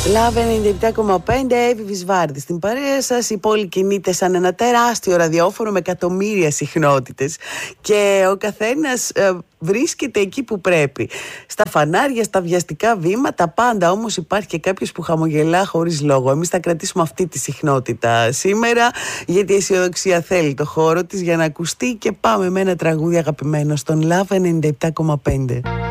Λαβ 97,5, Εύη Βυσβάρδη στην παρέα σας. Η πόλη κινείται σαν ένα τεράστιο ραδιόφωνο με εκατομμύρια συχνότητες και ο καθένας βρίσκεται εκεί που πρέπει. Στα φανάρια, στα βιαστικά βήματα, πάντα όμως υπάρχει και κάποιος που χαμογελά χωρίς λόγο. Εμείς θα κρατήσουμε αυτή τη συχνότητα σήμερα, γιατί η αισιοδοξία θέλει το χώρο της για να ακουστεί, και πάμε με ένα τραγούδι αγαπημένο στον Λαβ 97,5.